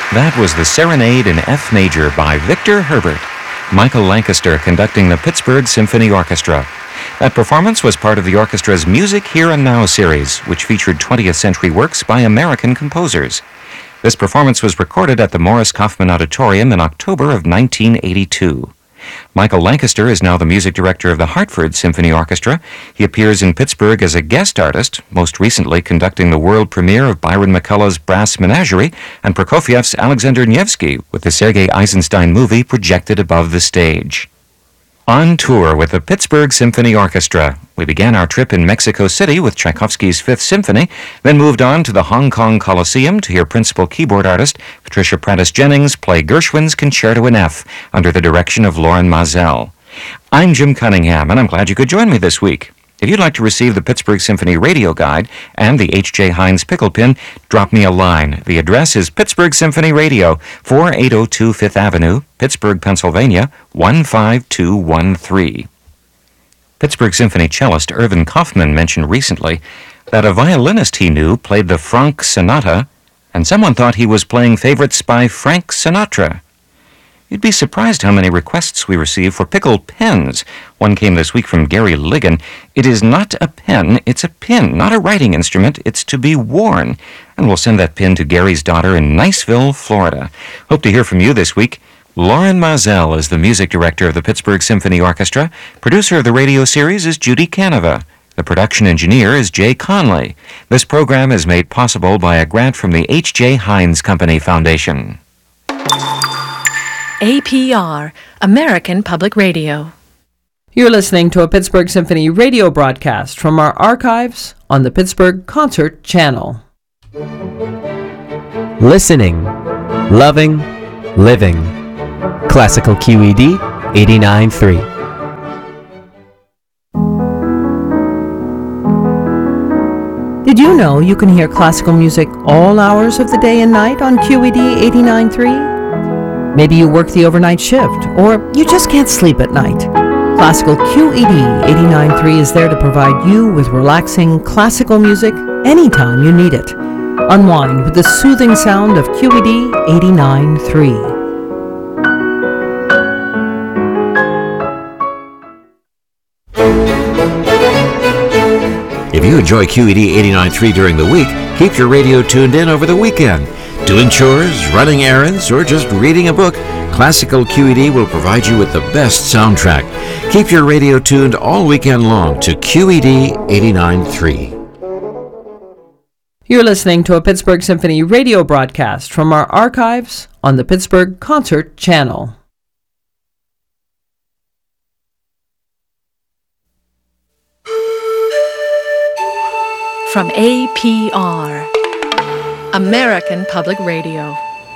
That was the Serenade in F major by Victor Herbert, Michael Lancaster conducting the Pittsburgh Symphony Orchestra. That performance was part of the orchestra's Music Here and Now series, which featured 20th century works by American composers. This performance was recorded at the Morris Kaufman Auditorium in October of 1982. Michael Lancaster is now the music director of the Hartford Symphony Orchestra. He appears in Pittsburgh as a guest artist, most recently conducting the world premiere of Byron McCullough's Brass Menagerie and Prokofiev's Alexander Nevsky with the Sergei Eisenstein movie projected above the stage. On tour with the Pittsburgh Symphony Orchestra, we began our trip in Mexico City with Tchaikovsky's Fifth Symphony, then moved on to the Hong Kong Coliseum to hear principal keyboard artist Patricia Prattis Jennings play Gershwin's Concerto in F under the direction of Loren Maazel. I'm Jim Cunningham, and I'm glad you could join me this week. If you'd like to receive the Pittsburgh Symphony Radio Guide and the H.J. Heinz Pickle Pin, drop me a line. The address is Pittsburgh Symphony Radio, 4802 Fifth Avenue, Pittsburgh, Pennsylvania, 15213. Pittsburgh Symphony cellist Irvin Kaufman mentioned recently that a violinist he knew played the Franck Sonata, and someone thought he was playing favorites by Frank Sinatra. You'd be surprised how many requests we receive for pickle pens. One came this week from Gary Ligon. It is not a pen, it's a pin, not a writing instrument. It's to be worn. And we'll send that pin to Gary's daughter in Niceville, Florida. Hope to hear from you this week. Loren Maazel is the music director of the Pittsburgh Symphony Orchestra. Producer of the radio series is Judy Canova. The production engineer is Jay Conley. This program is made possible by a grant from the H.J. Heinz Company Foundation. APR, American Public Radio. You're listening to a Pittsburgh Symphony radio broadcast from our archives on the Pittsburgh Concert Channel. Listening, loving, living. Classical QED 89.3. Did you know you can hear classical music all hours of the day and night on QED 89.3? Maybe you work the overnight shift, or you just can't sleep at night. Classical QED 89.3 is there to provide you with relaxing classical music anytime you need it. Unwind with the soothing sound of QED 89.3. If you enjoy QED 89.3 during the week, keep your radio tuned in over the weekend. Doing chores, running errands, or just reading a book, Classical QED will provide you with the best soundtrack. Keep your radio tuned all weekend long to QED 89.3. You're listening to a Pittsburgh Symphony radio broadcast from our archives on the Pittsburgh Concert Channel. From APR, American Public Radio.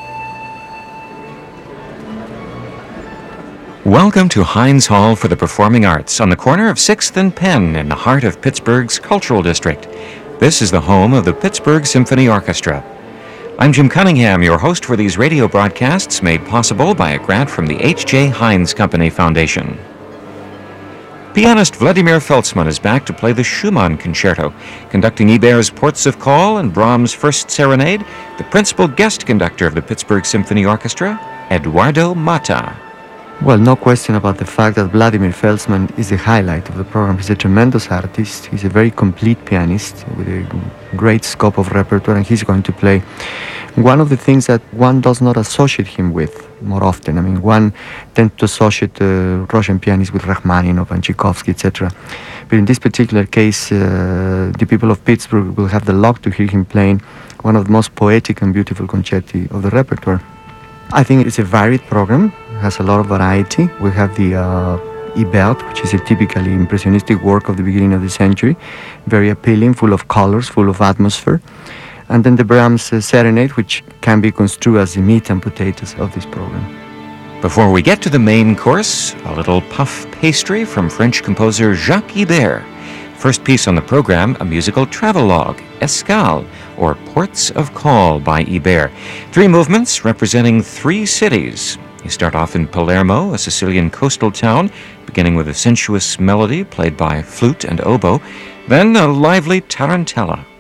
Welcome to Heinz Hall for the Performing Arts on the corner of 6th and Penn in the heart of Pittsburgh's Cultural District. This is the home of the Pittsburgh Symphony Orchestra. I'm Jim Cunningham, your host for these radio broadcasts made possible by a grant from the H.J. Heinz Company Foundation. Pianist Vladimir Feltzman is back to play the Schumann Concerto, conducting Iber's Ports of Call and Brahms' First Serenade, the principal guest conductor of the Pittsburgh Symphony Orchestra, Eduardo Mata. Well, no question about the fact that Vladimir Feltzman is the highlight of the program. He's a tremendous artist. He's a very complete pianist with a great scope of repertoire, and he's going to play one of the things that one does not associate him with more often. I mean, one tends to associate Russian pianists with Rachmaninoff and Tchaikovsky, etc. But in this particular case, the people of Pittsburgh will have the luck to hear him playing one of the most poetic and beautiful concerti of the repertoire. I think it's a varied program, has a lot of variety. We have the Ibert, which is a typically impressionistic work of the beginning of the century, very appealing, full of colors, full of atmosphere. And then the Brahms Serenade, which can be construed as the meat and potatoes of this program. Before we get to the main course, a little puff pastry from French composer Jacques Ibert. First piece on the program, a musical travelogue, Escale, or Ports of Call by Ibert. 3 movements representing 3 cities. You start off in Palermo, a Sicilian coastal town, beginning with a sensuous melody played by flute and oboe, then a lively tarantella.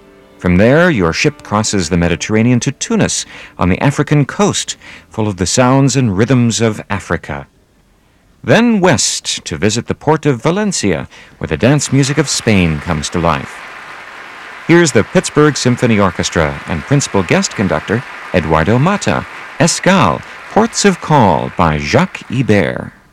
From there, your ship crosses the Mediterranean to Tunis on the African coast, full of the sounds and rhythms of Africa. Then west to visit the port of Valencia, where the dance music of Spain comes to life. Here's the Pittsburgh Symphony Orchestra and principal guest conductor Eduardo Mata, Escale, Ports of Call by Jacques Ibert.